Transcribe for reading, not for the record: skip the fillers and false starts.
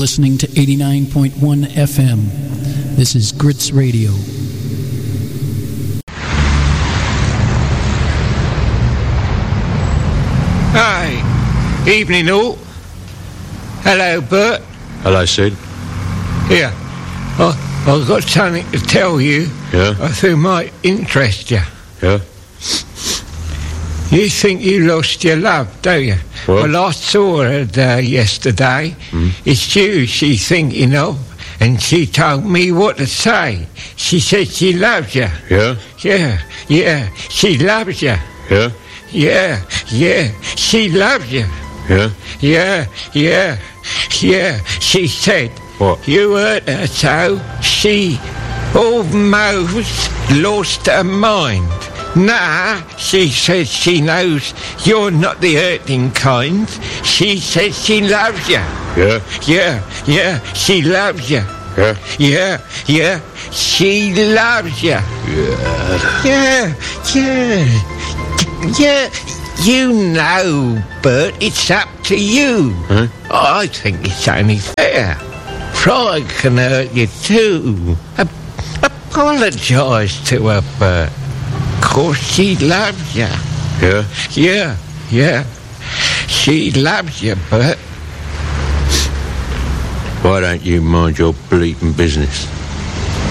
listening to 89.1 FM. This is Grits Radio. Hi. Evening all. Hello, Bert. Hello, Sid. Here. I've got something to tell you. Yeah? I think might interest you. Yeah? You think you lost your love, don't you? What? Well, I saw her yesterday. It's you she's thinking of, and she told me what to say. She said she loves you. Yeah? Yeah, she loves you. Yeah? Yeah, she loves you. Yeah? Yeah, she said. What? You hurt her so she almost lost her mind. Nah, she says she knows you're not the hurting kind. She says she loves you. Yeah? Yeah, she loves you. Yeah? Yeah, she loves you. Yeah, you know, Bert, it's up to you. Huh? I think it's only fair. Pride can hurt you too. Apologise to her, Bert. Of course she loves you. Yeah? Yeah. She loves you, Bert. Why don't you mind your bleating business?